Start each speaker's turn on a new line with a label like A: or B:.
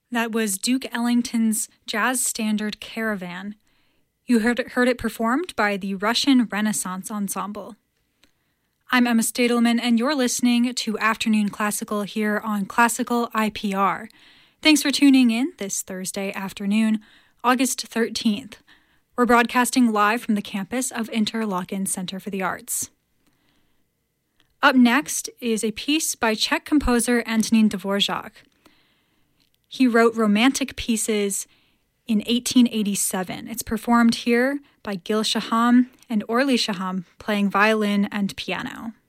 A: That was Duke Ellington's jazz standard Caravan. You heard it performed by the Russian Renaissance Ensemble. I'm Emma Stadelman, and you're listening to Afternoon Classical here on Classical IPR. Thanks for tuning in this Thursday afternoon, August 13th. We're broadcasting live from the campus of Interlochen Center for the Arts. Up next is a piece by Czech composer Antonín Dvořák. He wrote Romantic Pieces in 1887. It's performed here by Gil Shaham and Orly Shaham playing violin and piano.